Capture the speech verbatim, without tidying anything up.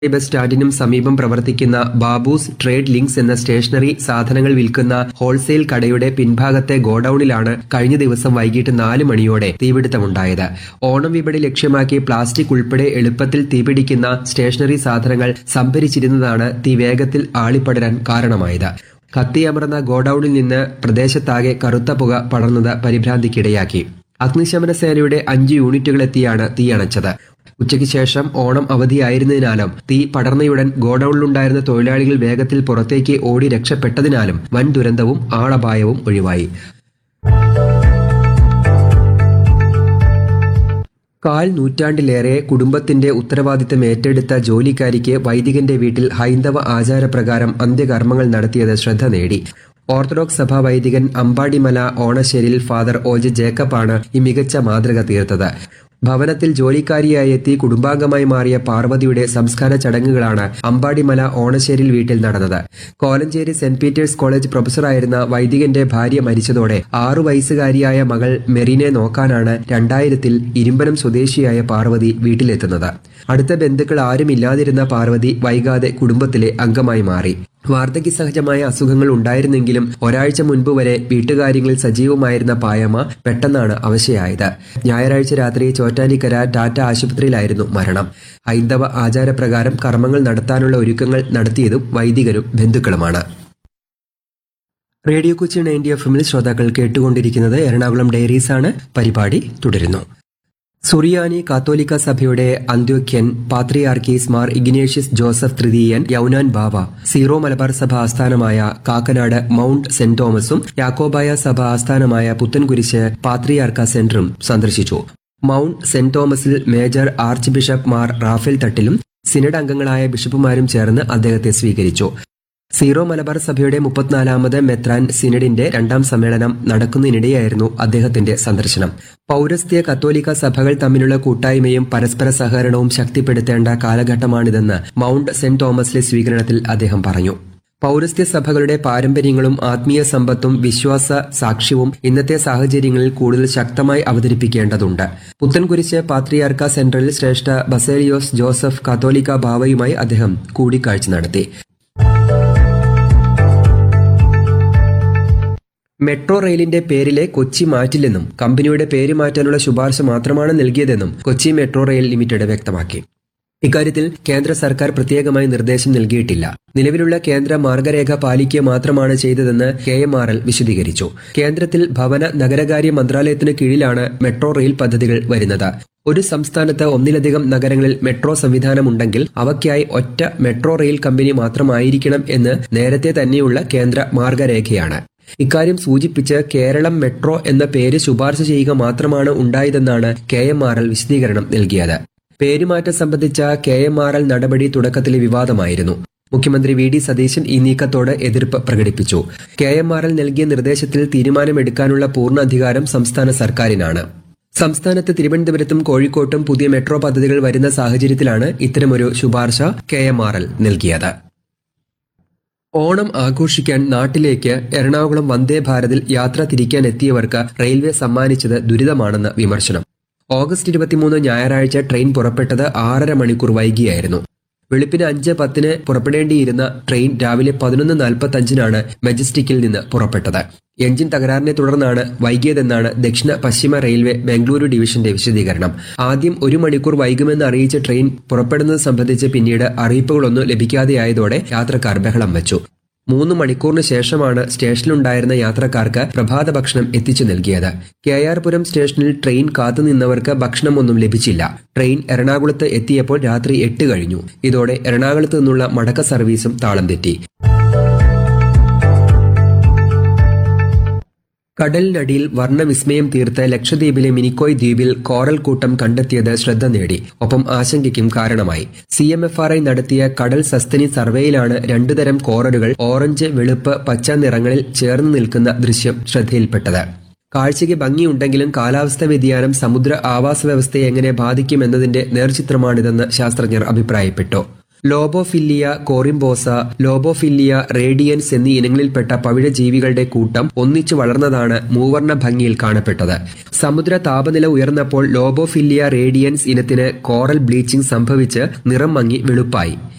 Bus സ്റ്റാൻഡിനും സമീപം പ്രവർത്തിക്കുന്ന Babu's trade links എന്ന സ്റ്റേഷനറി സാധനങ്ങൾ വിൽക്കുന്ന ഹോൾസെയിൽ കടയുടെ പിൻഭാഗത്തെ ഗോഡൌണിലാണ് കഴിഞ്ഞ ദിവസം വൈകിട്ട് നാല് മണിയോടെ തീപിടുത്തമുണ്ടായത്. ഓണം വിപണി ലക്ഷ്യമാക്കി പ്ലാസ്റ്റിക് ഉൾപ്പെടെ എളുപ്പത്തിൽ തീപിടിക്കുന്ന സ്റ്റേഷനറി സാധനങ്ങൾ സംഭരിച്ചിരുന്നതാണ് തീ വേഗത്തിൽ ആളിപ്പടരാൻ കാരണമായത്. കത്തിയമർന്ന ഗോഡൌണിൽ നിന്ന് പ്രദേശത്താകെ കറുത്ത പുക പടർന്നത് പരിഭ്രാന്തിക്കിടയാക്കി. അഗ്നിശമന സേനയുടെ അഞ്ച് യൂണിറ്റുകളെത്തിയാണ് തീയണച്ചത്. ഉച്ചയ്ക്ക് ശേഷം ഓണം അവധിയായിരുന്നതിനാലും തീ പടർന്നയുടൻ ഗോഡൌണിലുണ്ടായിരുന്ന തൊഴിലാളികൾ വേഗത്തിൽ പുറത്തേക്ക് ഓടി രക്ഷപ്പെട്ടതിനാലും വൻ ദുരന്തവും ആളപായവും ഒഴിവായി. കാൽ നൂറ്റാണ്ടിലേറെ കുടുംബത്തിന്റെ ഉത്തരവാദിത്തം ഏറ്റെടുത്ത ജോലിക്കാരിക്ക് വൈദികന്റെ വീട്ടിൽ ഹൈന്ദവ ആചാരപ്രകാരം അന്ത്യകർമ്മങ്ങൾ നടത്തിയത് ശ്രദ്ധ നേടി. ഓർത്തഡോക്സ് സഭാ വൈദികൻ അമ്പാടിമല ഓണശ്ശേരിൽ ഫാദർ ഒ ജെ ജേക്കബാണ് ഈ മികച്ച മാതൃക തീർത്തത്. ഭവനത്തിൽ ജോലിക്കാരിയായി എത്തി കുടുംബാംഗമായി മാറിയ പാർവതിയുടെ സംസ്കാര ചടങ്ങുകളാണ് അമ്പാടിമല ഓണശ്ശേരിൽ വീട്ടിൽ നടന്നത്. കോലഞ്ചേരി സെന്റ് പീറ്റേഴ്സ് കോളേജ് പ്രൊഫസറായിരുന്ന വൈദികന്റെ ഭാര്യ മരിച്ചതോടെ ആറു വയസ്സുകാരിയായ മകൾ മെറിനെ നോക്കാനാണ് രണ്ടായിരത്തിൽ ഇരുമ്പനം സ്വദേശിയായ പാർവതി വീട്ടിലെത്തുന്നത്. അടുത്ത ബന്ധുക്കൾ ആരുമില്ലാതിരുന്ന പാർവതി വൈകാതെ കുടുംബത്തിലെ അംഗമായി മാറി. വാർദ്ധക്യ സഹജമായ അസുഖങ്ങൾ ഉണ്ടായിരുന്നെങ്കിലും ഒരാഴ്ച മുൻപ് വരെ വീട്ടുകാര്യങ്ങളിൽ സജീവമായിരുന്ന പായമ്മ പെട്ടെന്നാണ് അവശയായത്. ഞായറാഴ്ച രാത്രി ചോറ്റാനിക്കര ടാറ്റ ആശുപത്രിയിലായിരുന്നു മരണം. ഹൈന്ദവ ആചാരപ്രകാരം കർമ്മങ്ങൾ നടത്താനുള്ള ഒരുക്കങ്ങൾ നടത്തിയതും വൈദികരും ബന്ധുക്കളുമാണ്. റേഡിയോ കൊച്ചി നയൻറ്റി എഫ് എമ്മിൽ ശ്രോതാക്കൾ കേട്ടുകൊണ്ടിരിക്കുന്നത് എറണാകുളം ഡയറീസ് ആണ്. പരിപാടി തുടരുന്നു. സുറിയാനി കാത്തോലിക്ക സഭയുടെ അന്ത്യോക്യൻ പാത്രിയാർക്കീസ് മാർ ഇഗ്നേഷ്യസ് ജോസഫ് തൃതീയൻ യൗനാൻ ബാവ സീറോ മലബാർ സഭ ആസ്ഥാനമായ കാക്കനാട് മൌണ്ട് സെന്റ് തോമസും യാക്കോബായ സഭ ആസ്ഥാനമായ പുത്തൻകുരിശ് പാത്രിയാർക്ക സെന്ററും സന്ദർശിച്ചു. Mount saint തോമസിൽ major arch bishop Mar Raphael തട്ടിലും synod അംഗങ്ങളായ ബിഷപ്പുമാരും ചേർന്ന് അദ്ദേഹത്തെ സ്വീകരിച്ചു. സീറോ മലബാർ സഭയുടെ മുപ്പത്തിനാലാമത് മെത്രാൻ സിനഡിന്റെ രണ്ടാം സമ്മേളനം നടക്കുന്നതിനിടെയായിരുന്നു അദ്ദേഹത്തിന്റെ സന്ദർശനം. പൌരസ്ത്യ കത്തോലിക്ക സഭകൾ തമ്മിലുള്ള കൂട്ടായ്മയും പരസ്പര സഹകരണവും ശക്തിപ്പെടുത്തേണ്ട കാലഘട്ടമാണിതെന്ന് മൌണ്ട് സെന്റ് തോമസിലെ സ്വീകരണത്തിൽ അദ്ദേഹം പറഞ്ഞു. പൌരസ്ത്യ സഭകളുടെ പാരമ്പര്യങ്ങളും ആത്മീയ സമ്പത്തും വിശ്വാസ സാക്ഷ്യവും ഇന്നത്തെ സാഹചര്യങ്ങളിൽ കൂടുതൽ ശക്തമായി അവതരിപ്പിക്കേണ്ടതുണ്ട്. പുത്തൻകുരിശ് പാത്രിയാർക്ക സെന്ററിൽ ശ്രേഷ്ഠ ബസേലിയോസ് ജോസഫ് കാത്തോലിക്ക ബാവയുമായി അദ്ദേഹം കൂടിക്കാഴ്ച നടത്തി. മെട്രോ റെയിലിന്റെ പേരിലെ കൊച്ചി മാറ്റില്ലെന്നും കമ്പനിയുടെ പേര് മാറ്റാനുള്ള ശുപാർശ മാത്രമാണ് നൽകിയതെന്നും കൊച്ചി മെട്രോ റെയിൽ ലിമിറ്റഡ് വ്യക്തമാക്കി. ഇക്കാര്യത്തിൽ കേന്ദ്ര സർക്കാർ പ്രത്യേകമായി നിർദ്ദേശം നൽകിയിട്ടില്ല. നിലവിലുള്ള കേന്ദ്ര മാർഗരേഖ പാലിക്കുക മാത്രമാണ് ചെയ്തതെന്ന് കെ എം ആർ എൽ വിശദീകരിച്ചു. കേന്ദ്രത്തിൽ ഭവന നഗരകാര്യ മന്ത്രാലയത്തിന് കീഴിലാണ് മെട്രോ റെയിൽ പദ്ധതികൾ വരുന്നത്. ഒരു സംസ്ഥാനത്ത് ഒന്നിലധികം നഗരങ്ങളിൽ മെട്രോ സംവിധാനമുണ്ടെങ്കിൽ അവയ്ക്കായി ഒറ്റ മെട്രോ റെയിൽ കമ്പനി മാത്രമായിരിക്കണം എന്ന് നേരത്തെ തന്നെയുള്ള കേന്ദ്ര മാർഗരേഖയാണ്. ഇക്കാര്യം സൂചിപ്പിച്ച് കേരളം മെട്രോ എന്ന പേര് ശുപാർശ ചെയ്യുക മാത്രമാണ് ഉണ്ടായതെന്നാണ് കെ എം ആർ എൽ വിശദീകരണം നൽകിയത്. പേരുമാറ്റം സംബന്ധിച്ച കെ എം ആർ എൽ നടപടി തുടക്കത്തിലെ വിവാദമായിരുന്നു. മുഖ്യമന്ത്രി വി ഡി സതീശൻ ഈ നീക്കത്തോട് എതിർപ്പ് പ്രകടിപ്പിച്ചു. കെ എം ആർ എൽ നൽകിയ നിർദ്ദേശത്തിൽ തീരുമാനമെടുക്കാനുള്ള പൂർണ്ണ അധികാരം സംസ്ഥാന സർക്കാരിനാണ്. സംസ്ഥാനത്ത് തിരുവനന്തപുരത്തും കോഴിക്കോട്ടും പുതിയ മെട്രോ പദ്ധതികൾ വരുന്ന സാഹചര്യത്തിലാണ് ഇത്തരമൊരു ശുപാർശ കെ എം ആർ എൽ നൽകിയത്. ഓണം ആഘോഷിക്കാൻ നാട്ടിലേക്ക് എറണാകുളം വന്ദേ ഭാരതിൽ യാത്ര തിരിക്കാനെത്തിയവർക്ക് റെയിൽവേ സമ്മാനിച്ചത് ദുരിതമാണെന്ന് വിമർശനം. ഓഗസ്റ്റ് ഇരുപത്തിമൂന്ന് ഞായറാഴ്ച ട്രെയിൻ പുറപ്പെട്ടത് ആറര മണിക്കൂർ വൈകിയായിരുന്നു. വെളുപ്പിന് അഞ്ച് പത്തിന് പുറപ്പെടേണ്ടിയിരുന്ന ട്രെയിൻ രാവിലെ പതിനൊന്ന് നാൽപ്പത്തി അഞ്ചിനാണ് മജസ്റ്റിക്കിൽ നിന്ന് പുറപ്പെട്ടത്. എഞ്ചിൻ തകരാറിനെ തുടർന്നാണ് വൈകിയതെന്നാണ് ദക്ഷിണ പശ്ചിമ റെയിൽവേ ബംഗളൂരു ഡിവിഷന്റെ വിശദീകരണം. ആദ്യം ഒരു മണിക്കൂർ വൈകുമെന്ന് അറിയിച്ച ട്രെയിൻ പുറപ്പെടുന്നത് സംബന്ധിച്ച് പിന്നീട് അറിയിപ്പുകളൊന്നും ലഭിക്കാതെയായതോടെ യാത്രക്കാർ ബഹളം വെച്ചു. മൂന്ന് മണിക്കൂറിന് ശേഷമാണ് സ്റ്റേഷനിലുണ്ടായിരുന്ന യാത്രക്കാർക്ക് പ്രഭാത ഭക്ഷണം എത്തിച്ചു നൽകിയത്. കെ ആർ പുരം സ്റ്റേഷനിൽ ട്രെയിൻ കാത്തുനിന്നവർക്ക് ഭക്ഷണമൊന്നും ലഭിച്ചില്ല. ട്രെയിൻ എറണാകുളത്ത് എത്തിയപ്പോൾ രാത്രി എട്ട് കഴിഞ്ഞു. ഇതോടെ എറണാകുളത്ത് നിന്നുള്ള മടക്ക സർവീസും താളം തെറ്റി. കടലിനടിയിൽ വർണ്ണവിസ്മയം തീർത്ത് ലക്ഷദ്വീപിലെ മിനിക്കോയ് ദ്വീപിൽ കോറൽ കൂട്ടം കണ്ടെത്തിയത് ശ്രദ്ധ നേടി. ഒപ്പം ആശങ്കയ്ക്കും കാരണമായി. C M F R I നടത്തിയ കടൽ സസ്തനി സർവേയിലാണ് രണ്ടുതരം കോറലുകൾ ഓറഞ്ച്, വെളുപ്പ്, പച്ച നിറങ്ങളിൽ ചേർന്ന് നിൽക്കുന്ന ദൃശ്യം ശ്രദ്ധയിൽപ്പെട്ടത്. കാഴ്ചയ്ക്ക് ഭംഗിയുണ്ടെങ്കിലും കാലാവസ്ഥാ വ്യതിയാനം സമുദ്ര ആവാസ വ്യവസ്ഥയെ എങ്ങനെ ബാധിക്കുമെന്നതിന്റെ നേർചിത്രമാണിതെന്ന് ശാസ്ത്രജ്ഞർ അഭിപ്രായപ്പെട്ടു. ലോബോഫില്ലിയ കോറിംബോസ, ലോബോഫില്ലിയ റേഡിയൻസ് എന്നീ ഇനങ്ങളിൽപ്പെട്ട പവിഴജീവികളുടെ കൂട്ടം ഒന്നിച്ചു വളർന്നതാണ് മൂവർണ്ണ ഭംഗിയിൽ കാണപ്പെട്ടത്. സമുദ്ര താപനില ഉയർന്നപ്പോൾ ലോബോഫില്ലിയ റേഡിയൻസ് ഇനത്തിന് കോറൽ ബ്ലീച്ചിംഗ് സംഭവിച്ച് നിറം മങ്ങി വെളുപ്പായി.